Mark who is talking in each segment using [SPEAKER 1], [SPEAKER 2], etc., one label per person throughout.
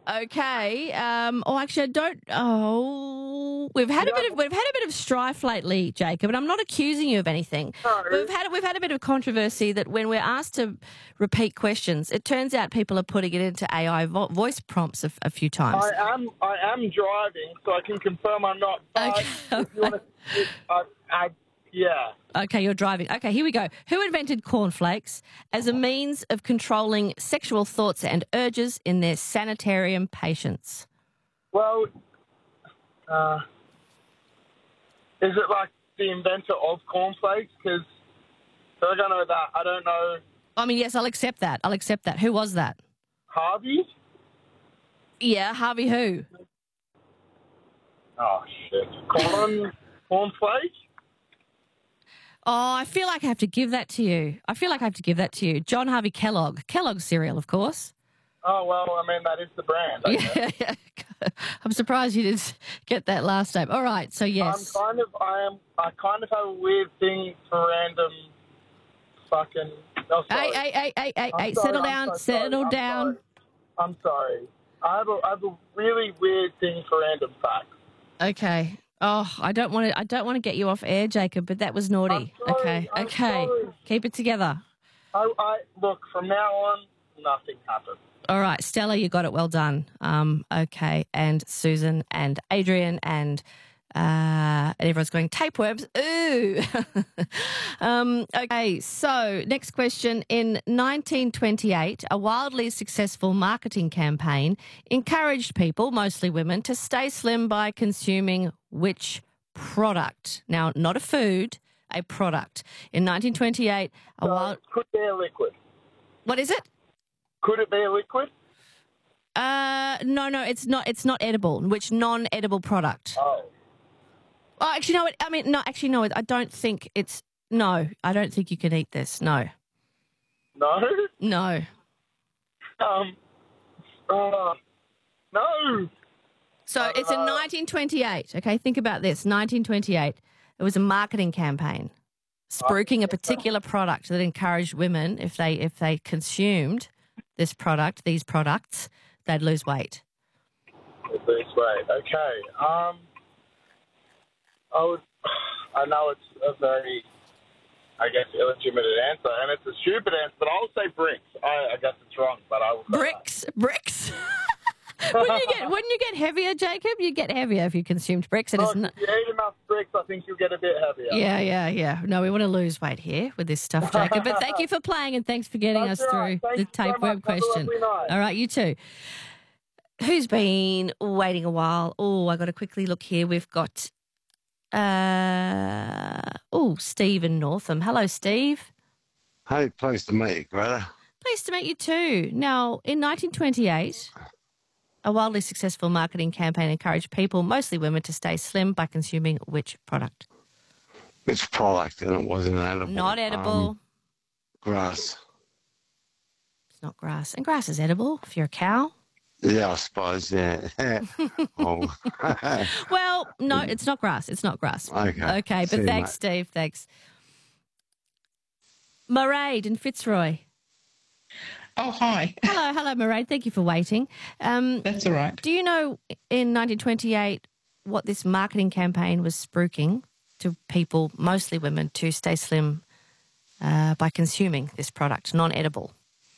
[SPEAKER 1] Okay. Actually, I don't. Oh, we've had a bit of strife lately, Jacob. And I'm not accusing you of anything.
[SPEAKER 2] No.
[SPEAKER 1] We've had a bit of controversy that when we're asked to repeat questions, it turns out people are putting it into AI voice prompts a few times.
[SPEAKER 2] I am driving, so I can confirm I'm not.
[SPEAKER 1] Okay.
[SPEAKER 2] If you want to, yeah.
[SPEAKER 1] Okay, you're driving. Okay, here we go. Who invented cornflakes as a means of controlling sexual thoughts and urges in their sanitarium patients?
[SPEAKER 2] Well, is it like the inventor of cornflakes? Because I don't know that. I don't know.
[SPEAKER 1] I mean, yes, I'll accept that. Who was that?
[SPEAKER 2] Harvey?
[SPEAKER 1] Yeah, Harvey who?
[SPEAKER 2] Oh, shit. Cornflake?
[SPEAKER 1] Oh, I feel like I have to give that to you. John Harvey Kellogg. Kellogg's cereal, of course.
[SPEAKER 2] Oh, well, I mean, that is the brand. I guess.
[SPEAKER 1] Yeah. I'm surprised you didn't get that last name. All right, so yes.
[SPEAKER 2] I kind of have a weird thing for random fucking... Oh, sorry.
[SPEAKER 1] Hey,
[SPEAKER 2] sorry,
[SPEAKER 1] settle down.
[SPEAKER 2] I'm sorry. I have a really weird thing for random facts.
[SPEAKER 1] Okay. Oh, I don't want to get you off air, Jacob, but that was naughty.
[SPEAKER 2] I'm sorry.
[SPEAKER 1] Keep it together.
[SPEAKER 2] Look, from now on, nothing happens.
[SPEAKER 1] All right, Stella, you got it. Well done. Okay, and Susan and Adrian and everyone's going tapeworms. Ooh. Okay, so next question. In 1928, a wildly successful marketing campaign encouraged people, mostly women, to stay slim by consuming which product? Now, not a food, a product. In 1928,
[SPEAKER 2] could it be a liquid?
[SPEAKER 1] What is it?
[SPEAKER 2] Could it be a liquid?
[SPEAKER 1] No, it's not. It's not edible. Which non-edible product?
[SPEAKER 2] Oh.
[SPEAKER 1] Oh, actually, no. No. I don't think it's. No, I don't think you can eat this. No.
[SPEAKER 2] No.
[SPEAKER 1] No.
[SPEAKER 2] No.
[SPEAKER 1] So it's in 1928. Okay, think about this. 1928. It was a marketing campaign, spruiking a particular product that encouraged women, if they consumed these products, they'd lose weight.
[SPEAKER 2] Lose weight. Okay. I know it's a very, I guess, illegitimate answer, and it's a stupid answer, but I'll say bricks. I guess it's wrong, but I will say
[SPEAKER 1] Bricks? Wouldn't you get heavier, Jacob? You get heavier if you consumed bricks.
[SPEAKER 2] If you eat enough bricks, I think you'll get a bit heavier.
[SPEAKER 1] Yeah. No, we want to lose weight here with this stuff, Jacob. But thank you for playing and thanks for getting us through the tapeworm question. All right, you too. Who's been waiting a while? Oh, I got to quickly look here. We've got Steve in Northam. Hello, Steve.
[SPEAKER 3] Hey, pleased to meet you, Greta.
[SPEAKER 1] Pleased to meet you too. Now, in 1928, a wildly successful marketing campaign encouraged people, mostly women, to stay slim by consuming which product?
[SPEAKER 3] Which product? And it wasn't edible.
[SPEAKER 1] Not edible.
[SPEAKER 3] Grass.
[SPEAKER 1] It's not grass. And grass is edible if you're a cow.
[SPEAKER 3] Yeah, I suppose, yeah. Oh.
[SPEAKER 1] Well, no, it's not grass. Okay, but thanks, Steve. Thanks. Mairead in Fitzroy.
[SPEAKER 4] Oh, hi.
[SPEAKER 1] Hello, Mairead. Thank you for waiting.
[SPEAKER 4] That's all right.
[SPEAKER 1] Do you know in 1928 what this marketing campaign was spruiking to people, mostly women, to stay slim by consuming this product, non-edible?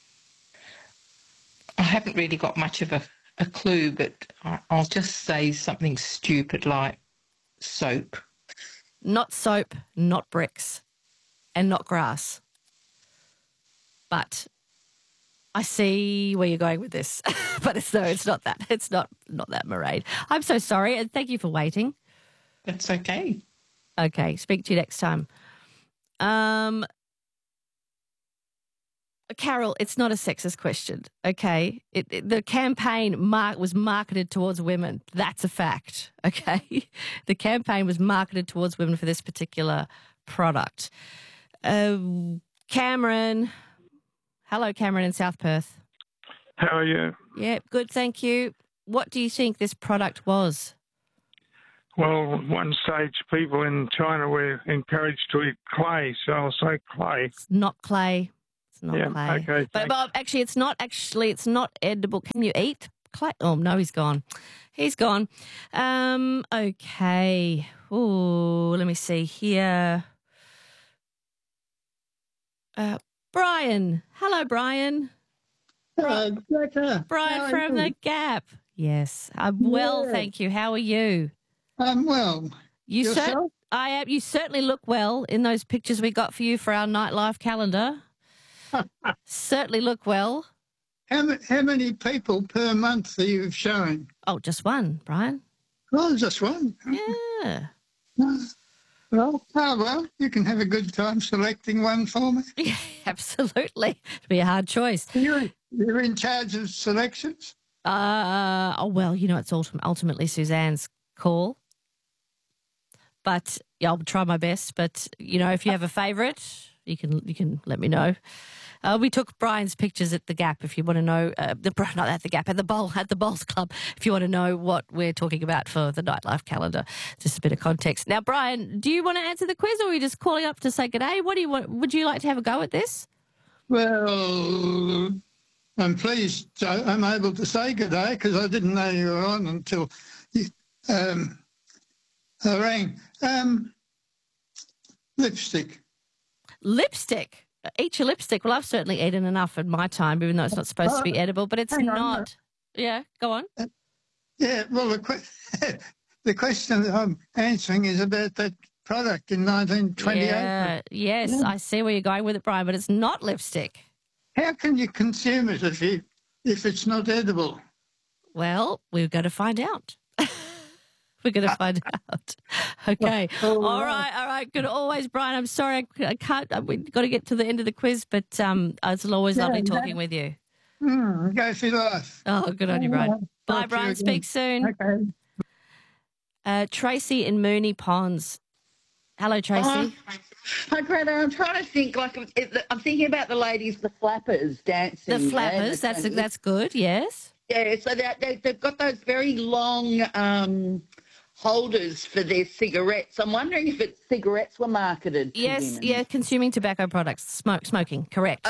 [SPEAKER 4] I haven't really got much of a clue, but I'll just say something stupid like soap.
[SPEAKER 1] Not soap, not bricks, and not grass. But I see where you're going with this. But it's not that. It's not that, Mairead. I'm so sorry, and thank you for waiting.
[SPEAKER 4] That's okay.
[SPEAKER 1] Okay, speak to you next time. Carol, it's not a sexist question, okay? The campaign was marketed towards women. That's a fact, okay? The campaign was marketed towards women for this particular product. Cameron. Hello, Cameron in South Perth.
[SPEAKER 5] How are you?
[SPEAKER 1] Yeah, good, thank you. What do you think this product was?
[SPEAKER 5] Well, at one stage, people in China were encouraged to eat clay, so I'll say clay.
[SPEAKER 1] It's not clay. Not
[SPEAKER 5] yeah,
[SPEAKER 1] clay.
[SPEAKER 5] okay.
[SPEAKER 1] But actually, it's not edible. Can you eat Oh, no, he's gone. He's gone. Okay. Oh, let me see here. Brian. Hello, Brian.
[SPEAKER 6] Greta.
[SPEAKER 1] Brian from The Gap. Yes, I'm well, thank you. How are you?
[SPEAKER 6] I'm well.
[SPEAKER 1] You
[SPEAKER 6] Yourself?
[SPEAKER 1] I am. You certainly look well in those pictures we got for you for our nightlife calendar. Certainly look well.
[SPEAKER 6] How many people per month are you showing?
[SPEAKER 1] Oh, just one, Brian.
[SPEAKER 6] Oh, just one.
[SPEAKER 1] Yeah.
[SPEAKER 6] Well, you can have a good time selecting one for me.
[SPEAKER 1] Yeah, absolutely. It'll be a hard choice.
[SPEAKER 6] You're in charge of selections?
[SPEAKER 1] Well, it's ultimately Suzanne's call. But yeah, I'll try my best. But, if you have a favourite, you can let me know. We took Brian's pictures at the Gap. If you want to know, not at the Gap, at the Bowls Club. If you want to know what we're talking about for the nightlife calendar, just a bit of context. Now, Brian, do you want to answer the quiz, or are you just calling up to say good day? What do you want? Would you like to have a go at this?
[SPEAKER 6] Well, I'm pleased I'm able to say good day because I didn't know you were on until you rang. Lipstick.
[SPEAKER 1] Lipstick. Eat your lipstick. Well, I've certainly eaten enough in my time, even though it's not supposed to be edible, but it's not. Yeah, go on.
[SPEAKER 6] Yeah, well, the question that I'm answering is about that product in 1928.
[SPEAKER 1] Yes, I see where you're going with it, Brian, but it's not lipstick.
[SPEAKER 6] How can you consume it if it's not edible?
[SPEAKER 1] Well, we're going to find out. We're going to find out. Okay. All right. Good always, Brian. I'm sorry I can't. We've got to get to the end of the quiz, but it's always lovely talking with you.
[SPEAKER 6] Go for life.
[SPEAKER 1] Oh, good on you, Brian. Bye, Brian. Speak soon.
[SPEAKER 6] Okay.
[SPEAKER 1] Tracy in Moonee Ponds. Hello, Tracy.
[SPEAKER 7] Hi, Greta. I'm trying to think. I'm thinking about the ladies, the flappers dancing.
[SPEAKER 1] The flappers. That's good. Yes.
[SPEAKER 7] Yeah. So they've got those very long holders for their cigarettes. I'm wondering if cigarettes were marketed to women.
[SPEAKER 1] Yeah, consuming tobacco products, smoking, correct.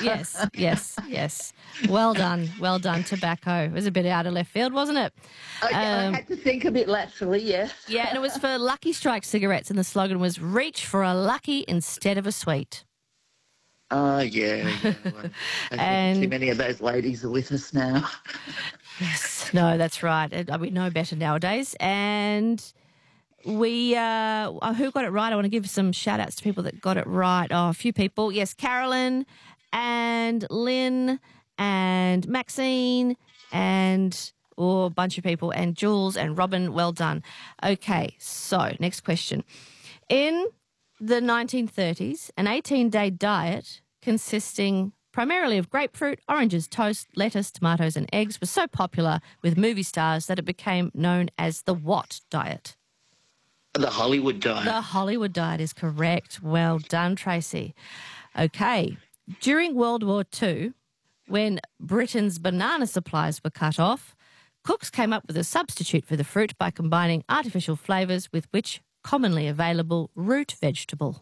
[SPEAKER 1] Yes. Well done, tobacco. It was a bit out of left field, wasn't it?
[SPEAKER 7] I had to think a bit laterally, yes.
[SPEAKER 1] Yeah, and it was for Lucky Strike cigarettes, and the slogan was "Reach for a lucky instead of a sweet."
[SPEAKER 7] Oh, yeah.
[SPEAKER 1] And
[SPEAKER 7] too many of those ladies are with us now.
[SPEAKER 1] Yes, no, that's right. We know better nowadays. And who got it right? I want to give some shout outs to people that got it right. Oh, a few people. Yes, Carolyn and Lynn and Maxine and a bunch of people, and Jules and Robin. Well done. Okay, so next question. In the 1930s, an 18-day diet consisting primarily of grapefruit, oranges, toast, lettuce, tomatoes and eggs was so popular with movie stars that it became known as the what diet?
[SPEAKER 7] The Hollywood diet.
[SPEAKER 1] The Hollywood diet is correct. Well done, Tracy. Okay. During World War II, when Britain's banana supplies were cut off, cooks came up with a substitute for the fruit by combining artificial flavours with which commonly available root vegetable?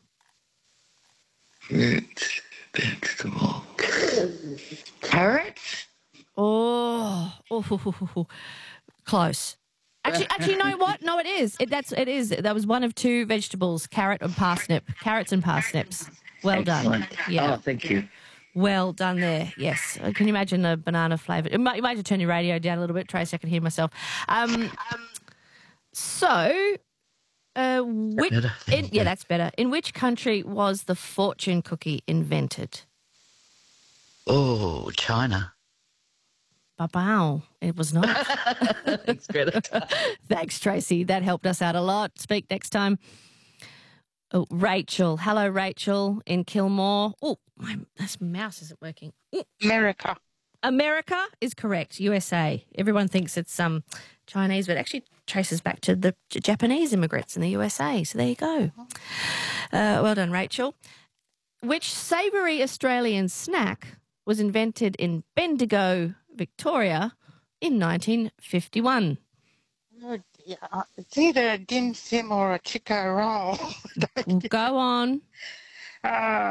[SPEAKER 7] Root vegetable. Carrot?
[SPEAKER 1] Oh, close. Actually, you know what? No, it is. It is. That was one of two vegetables: carrot and parsnip. Carrots and parsnips. Well done. Yeah.
[SPEAKER 7] Oh, thank you.
[SPEAKER 1] Well done there. Yes. Can you imagine a banana flavour? You might have to turn your radio down a little bit, Tracy. I can hear myself. That's better. In which country was the fortune cookie invented?
[SPEAKER 7] Oh, China.
[SPEAKER 1] Ba-bow. It was not.
[SPEAKER 7] Thanks, Greta.
[SPEAKER 1] Thanks, Tracy. That helped us out a lot. Speak next time. Oh, Rachel. Hello, Rachel in Kilmore. Oh, my mouse isn't working.
[SPEAKER 4] America.
[SPEAKER 1] America is correct. USA. Everyone thinks it's Chinese, but it actually traces back to the Japanese immigrants in the USA. So there you go. Well done, Rachel. Which savoury Australian snack was invented in Bendigo, Victoria, in 1951?
[SPEAKER 4] It's either a dim sim or a chico roll.
[SPEAKER 1] Go on.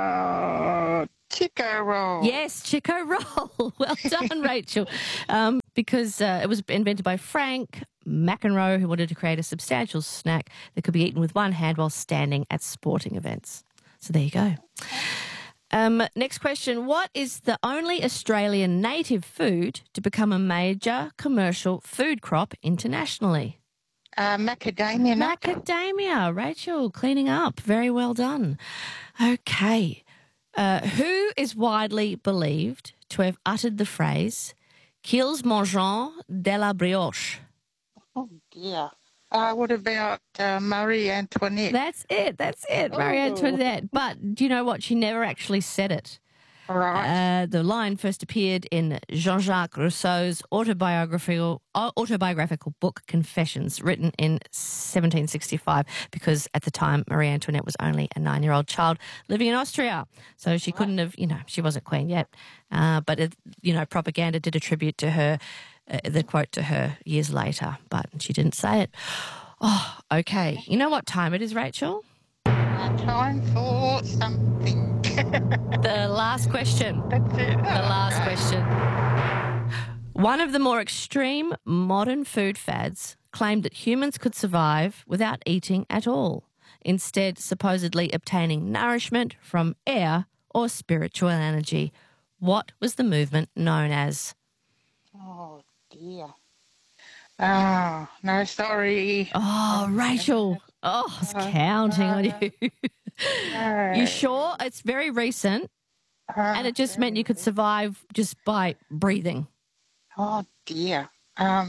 [SPEAKER 4] Chico roll.
[SPEAKER 1] Yes, Chico roll. Well done, Rachel. because it was invented by Frank McEnroe, who wanted to create a substantial snack that could be eaten with one hand while standing at sporting events. So there you go. Next question. What is the only Australian native food to become a major commercial food crop internationally?
[SPEAKER 4] Macadamia nut.
[SPEAKER 1] Macadamia. Rachel, cleaning up. Very well done. Okay. Who is widely believed to have uttered the phrase, qu'ils mangent de la brioche?
[SPEAKER 4] Oh, dear. What about Marie Antoinette?
[SPEAKER 1] That's it, Marie Antoinette. But do you know what? She never actually said it.
[SPEAKER 4] Right.
[SPEAKER 1] The line first appeared in Jean-Jacques Rousseau's autobiographical book Confessions, written in 1765, because at the time Marie Antoinette was only a 9-year-old child living in Austria. So she couldn't have, she wasn't queen yet. But, propaganda did attribute to her the quote to her years later, but she didn't say it. Oh, okay. You know what time it is, Rachel?
[SPEAKER 4] Time for something.
[SPEAKER 1] The last question.
[SPEAKER 4] That's it.
[SPEAKER 1] The last question. One of the more extreme modern food fads claimed that humans could survive without eating at all, instead supposedly obtaining nourishment from air or spiritual energy. What was the movement known as?
[SPEAKER 4] Oh, dear. Oh, no, sorry.
[SPEAKER 1] Oh, Rachel. Oh, I was counting on you. You sure? It's very recent, and it just meant you could survive just by breathing.
[SPEAKER 4] Oh, dear. Oh,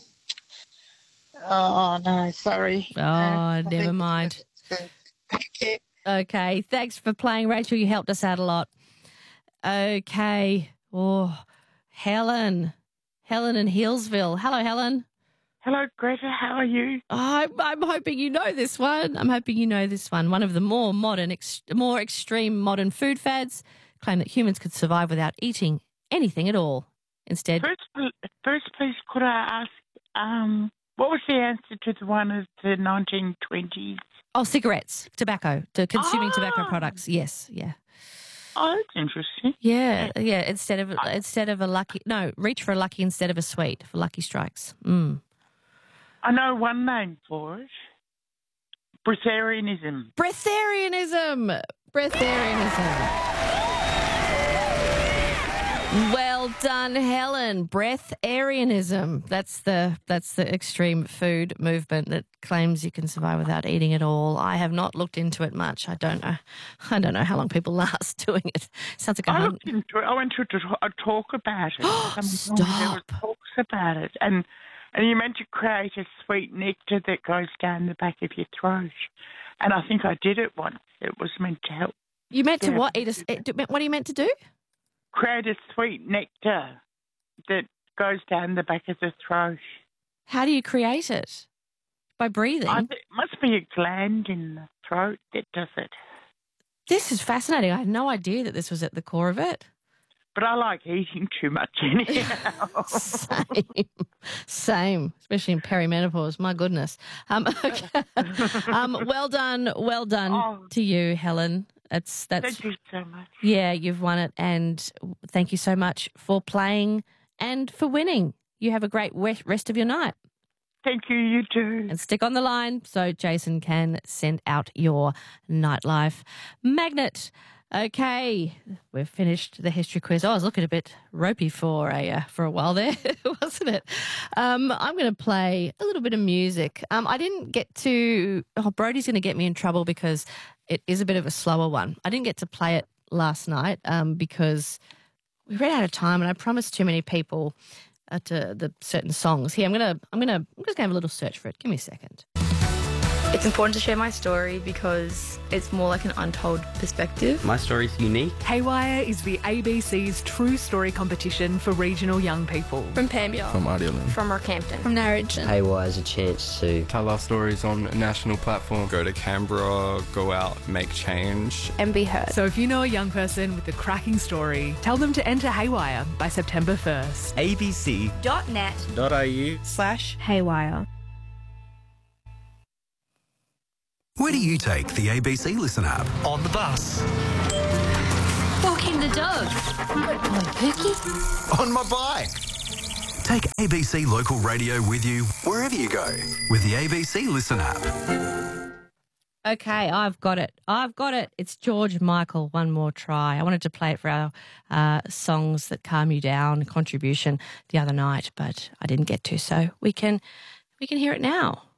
[SPEAKER 4] no, sorry.
[SPEAKER 1] Oh, never mind.
[SPEAKER 4] Okay.
[SPEAKER 1] Okay, thanks for playing, Rachel. You helped us out a lot. Okay. Oh, Helen in Healesville. Hello, Helen.
[SPEAKER 8] Hello, Greta. How are you?
[SPEAKER 1] I'm hoping you know this one. One of the more extreme modern food fads claim that humans could survive without eating anything at all. Instead,
[SPEAKER 8] First, please, could I ask, what was the answer to the one of the 1920s?
[SPEAKER 1] Oh, cigarettes, tobacco, to consuming tobacco products. Yes, yeah.
[SPEAKER 8] Oh, that's interesting.
[SPEAKER 1] Yeah. Instead of a lucky, reach for a lucky instead of a sweet for Lucky Strikes.
[SPEAKER 8] I know one name for it. Breatharianism.
[SPEAKER 1] Well done, Helen. Breatharianism. That's the extreme food movement that claims you can survive without eating at all. I have not looked into it much. I don't know how long people last doing it. Sounds like
[SPEAKER 8] I looked into it. I went to a talk about it.
[SPEAKER 1] Stop.
[SPEAKER 8] There were talks about it, and you're meant to create a sweet nectar that goes down the back of your throat. And I think I did it once. It was meant to help.
[SPEAKER 1] You meant to what? What are you meant to do?
[SPEAKER 8] Create a sweet nectar that goes down the back of the throat.
[SPEAKER 1] How do you create it? By breathing?
[SPEAKER 8] It must be a gland in the throat that does it.
[SPEAKER 1] This is fascinating. I had no idea that this was at the core of it.
[SPEAKER 8] But I like eating too much anyhow.
[SPEAKER 1] Same, especially in perimenopause. My goodness. Okay. Well done to you, Helen.
[SPEAKER 8] Thank you so much.
[SPEAKER 1] Yeah, you've won it, and thank you so much for playing and for winning. You have a great rest of your night.
[SPEAKER 8] Thank you, you too.
[SPEAKER 1] And stick on the line so Jason can send out your nightlife magnet. Okay, we've finished the history quiz. I was looking a bit ropey for a while there, wasn't it? I'm going to play a little bit of music. I didn't get to. Brody's going to get me in trouble because it is a bit of a slower one. I didn't get to play it last night because we ran out of time, and I promised too many people the certain songs. Here, I'm just going to have a little search for it. Give me a second.
[SPEAKER 9] It's important to share my story because it's more like an untold perspective.
[SPEAKER 10] My story's unique.
[SPEAKER 11] Haywire is the ABC's true story competition for regional young people.
[SPEAKER 9] From Pambia.
[SPEAKER 12] From Idealand.
[SPEAKER 9] From Rockhampton. From Narrogin.
[SPEAKER 13] Haywire is a chance to
[SPEAKER 12] tell our stories on a national platform.
[SPEAKER 14] Go to Canberra, go out, make change.
[SPEAKER 9] And be heard.
[SPEAKER 11] So if you know a young person with a cracking story, tell them to enter Haywire by September 1st.
[SPEAKER 9] abc.net.au/Haywire.
[SPEAKER 15] Where do you take the ABC Listen app?
[SPEAKER 16] On the bus.
[SPEAKER 17] Walking the dog.
[SPEAKER 16] On my bike.
[SPEAKER 15] Take ABC Local Radio with you wherever you go with the ABC Listen app.
[SPEAKER 1] Okay, I've got it. It's George Michael, One More Try. I wanted to play it for our Songs That Calm You Down contribution the other night, but I didn't get to, so we can hear it now.